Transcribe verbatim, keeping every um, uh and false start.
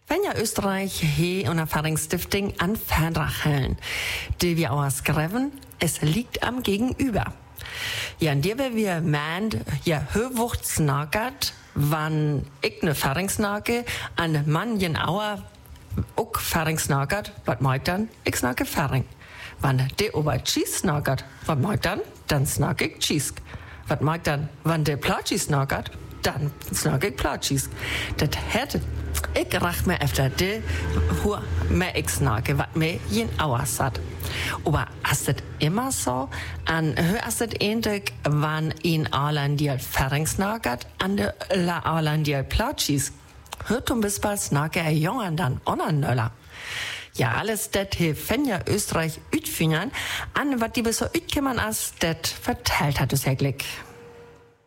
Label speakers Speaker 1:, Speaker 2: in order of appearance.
Speaker 1: Wenn ja Österreich he una Erfahrungsstiftung an Verdracheln, die wir auch schreiben, es liegt am Gegenüber. Ja, und dir wir meint, ja, höwucht snagert, wann ich ne Erfahrungsnage an manchen Auer auch Erfahrungsnagert, was meint dann? Ich snage Erfahrung. Wann der ober Cheese snagert, was meint dann? Dann snag ich Cheese. Was meint dann? Wann der Platschis snagert, dann snag ich Platschis. Das hätte ich rach mir öfter de, hur mir ich snage, wat mir jen Auers hat. Aber ist das immer so? An hör ist das ähnlich, wann in Alan die Erfahrungsnagert, an der La Alan die Platschis. Hört um bis bald snage er jungen dann onannöller. Ja, alles das hilft ja Österreich ütfingern, an wat die bis so ütkämmern as, das verteilt hat es ja Glück.